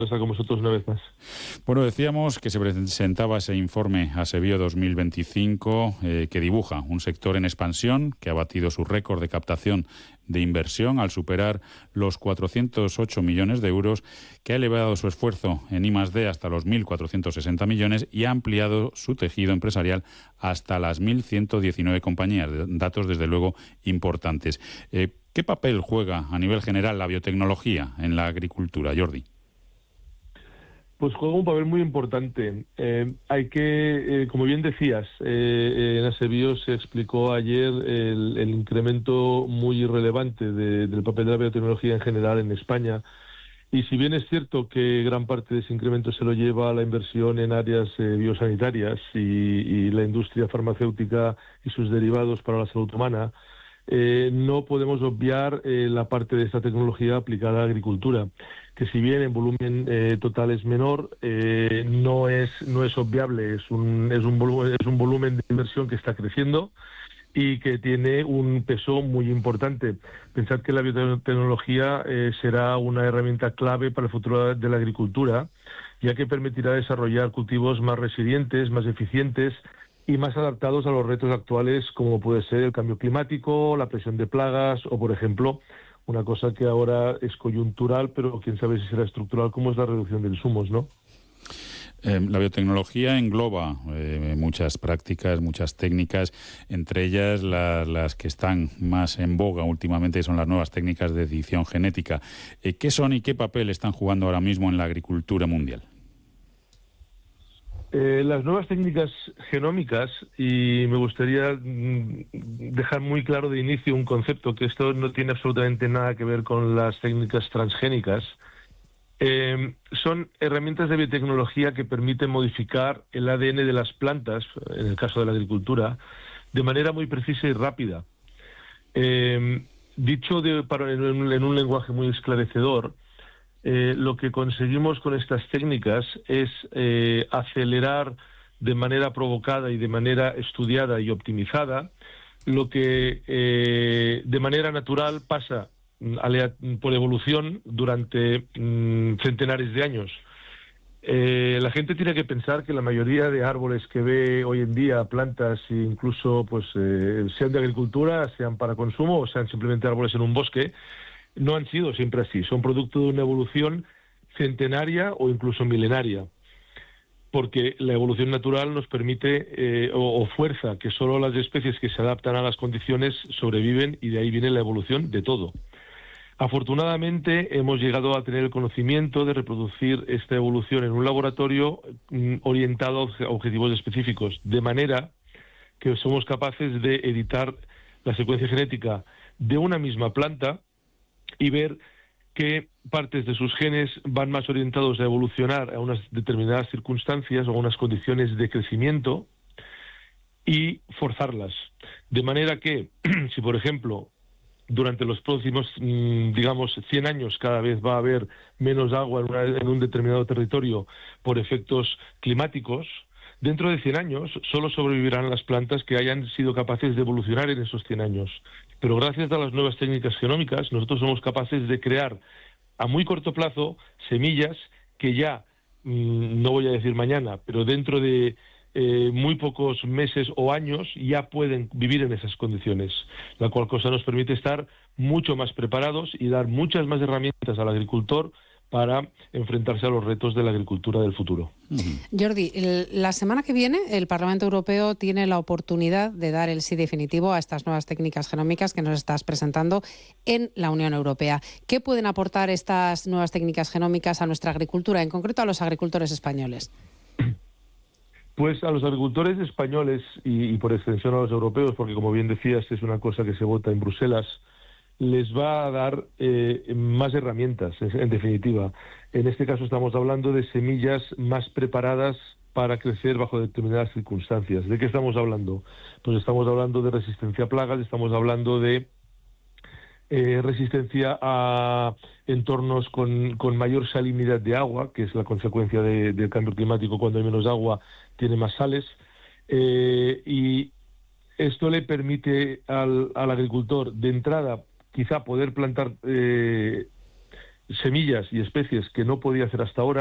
estar con vosotros una vez más. Bueno, decíamos que se presentaba ese informe ASEBIO 2025 que dibuja un sector en expansión que ha batido su récord de captación de inversión al superar los 408 millones de euros, que ha elevado su esfuerzo en I+D hasta los 1.460 millones y ha ampliado su tejido empresarial hasta las 1.119 compañías. Datos, desde luego, importantes. ¿Qué papel juega a nivel general la biotecnología en la agricultura, Jordi? Pues juega un papel muy importante. Hay que, como bien decías, en ASEBIO se explicó ayer el incremento muy relevante del papel de la biotecnología en general en España. Y si bien es cierto que gran parte de ese incremento se lo lleva a la inversión en áreas biosanitarias y la industria farmacéutica y sus derivados para la salud humana, no podemos obviar la parte de esta tecnología aplicada a la agricultura, que si bien en volumen total es menor, no es obviable, es un volumen de inversión que está creciendo y que tiene un peso muy importante. Pensad que la biotecnología será una herramienta clave para el futuro de la agricultura, ya que permitirá desarrollar cultivos más resilientes, más eficientes y más adaptados a los retos actuales, como puede ser el cambio climático, la presión de plagas o, por ejemplo, una cosa que ahora es coyuntural, pero quién sabe si será estructural, como es la reducción de insumos, ¿no? La biotecnología engloba muchas prácticas, muchas técnicas, entre ellas las que están más en boga últimamente son las nuevas técnicas de edición genética. ¿Qué son y qué papel están jugando ahora mismo en la agricultura mundial? Las nuevas técnicas genómicas, y me gustaría dejar muy claro de inicio un concepto, que esto no tiene absolutamente nada que ver con las técnicas transgénicas, son herramientas de biotecnología que permiten modificar el ADN de las plantas, en el caso de la agricultura, de manera muy precisa y rápida. Dicho en un lenguaje muy esclarecedor, lo que conseguimos con estas técnicas es acelerar de manera provocada y de manera estudiada y optimizada lo que de manera natural pasa por evolución durante centenares de años. La gente tiene que pensar que la mayoría de árboles que ve hoy en día, plantas e incluso sean de agricultura, sean para consumo o sean simplemente árboles en un bosque, no han sido siempre así. Son producto de una evolución centenaria o incluso milenaria, porque la evolución natural nos permite o fuerza que solo las especies que se adaptan a las condiciones sobreviven, y de ahí viene la evolución de todo. Afortunadamente hemos llegado a tener el conocimiento de reproducir esta evolución en un laboratorio orientado a objetivos específicos, de manera que somos capaces de editar la secuencia genética de una misma planta y ver qué partes de sus genes van más orientados a evolucionar a unas determinadas circunstancias o a unas condiciones de crecimiento y forzarlas. De manera que, si por ejemplo, durante los próximos, 100 años cada vez va a haber menos agua en un determinado territorio por efectos climáticos, dentro de 100 años solo sobrevivirán las plantas que hayan sido capaces de evolucionar en esos 100 años. Pero gracias a las nuevas técnicas genómicas, nosotros somos capaces de crear a muy corto plazo semillas que ya, no voy a decir mañana, pero dentro de muy pocos meses o años ya pueden vivir en esas condiciones, la cual cosa nos permite estar mucho más preparados y dar muchas más herramientas al agricultor para enfrentarse a los retos de la agricultura del futuro. Jordi, la semana que viene el Parlamento Europeo tiene la oportunidad de dar el sí definitivo a estas nuevas técnicas genómicas que nos estás presentando en la Unión Europea. ¿Qué pueden aportar estas nuevas técnicas genómicas a nuestra agricultura, en concreto a los agricultores españoles? Pues a los agricultores españoles y por extensión a los europeos, porque como bien decías es una cosa que se vota en Bruselas, les va a dar más herramientas, en definitiva. En este caso estamos hablando de semillas más preparadas para crecer bajo determinadas circunstancias. ¿De qué estamos hablando? Pues estamos hablando de resistencia a plagas, estamos hablando de resistencia a entornos con mayor salinidad de agua, que es la consecuencia del cambio climático. Cuando hay menos agua tiene más sales, y esto le permite al agricultor de entrada quizá poder plantar semillas y especies que no podía hacer hasta ahora.